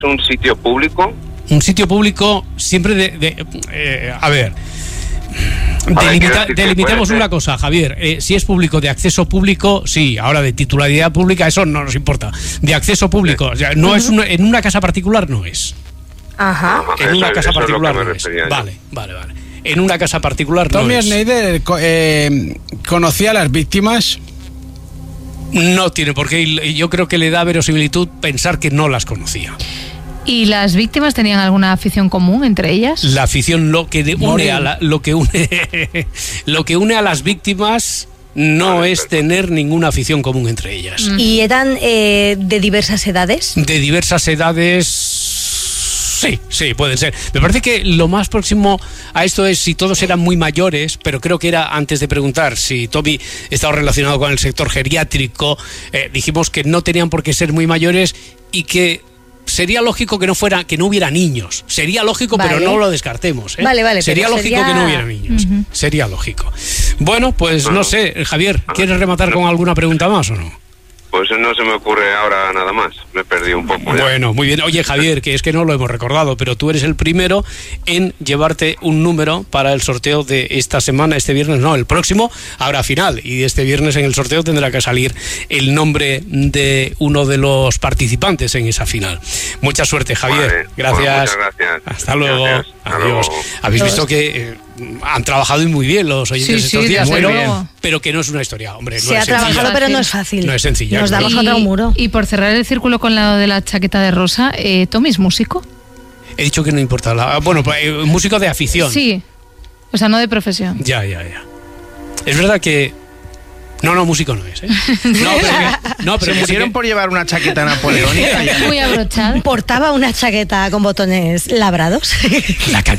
un sitio público? Un sitio público siempre a ver, delimitemos una cosa, Javier. Si es público, de acceso público, sí. Ahora, de titularidad pública, eso no nos importa. De acceso público, o sea, no es en una casa particular, no es. Ajá. En una casa particular no es. Vale. En una casa particular no es. Tommy Schneider conocía a las víctimas. No tiene por qué. Yo creo que le da verosimilitud pensar que no las conocía. ¿Y las víctimas tenían alguna afición común entre ellas? La afición, lo que une a las víctimas no es tener ninguna afición común entre ellas. ¿Y eran de diversas edades? De diversas edades, sí, pueden ser. Me parece que lo más próximo a esto es si todos eran muy mayores, pero creo que era, antes de preguntar si Tommy estaba relacionado con el sector geriátrico, dijimos que no tenían por qué ser muy mayores y que sería lógico que no hubiera niños. Sería lógico, vale, pero no lo descartemos, ¿eh? Vale. Sería lógico que no hubiera niños. Sería lógico. Bueno, pues no sé, Javier, ¿quieres rematar con alguna pregunta más o no? Pues no se me ocurre ahora nada más. Me he perdido un poco ya. Bueno, muy bien. Oye, Javier, que es que no lo hemos recordado, pero tú eres el primero en llevarte un número para el sorteo de esta semana, este viernes, no, el próximo, habrá final. Y este viernes en el sorteo tendrá que salir el nombre de uno de los participantes en esa final. Mucha suerte, Javier. Vale. Gracias. Bueno, muchas gracias. Hasta luego. Gracias. Adiós. Luego. Habéis visto que han trabajado muy bien los oyentes estos días, bueno, pero que no es una historia, hombre. No Se ha trabajado, pero no es fácil. No es sencilla. Nos damos contra un muro. Y por cerrar el círculo con lo de la chaqueta de rosa, ¿Tommy es músico? He dicho que no importa. Bueno, músico de afición. Sí, o sea, no de profesión. Ya. Es verdad que... No, músico no es, ¿eh? No, pero se murieron por llevar una chaqueta napoleónica. Muy abrochada. Portaba una chaqueta con botones labrados. La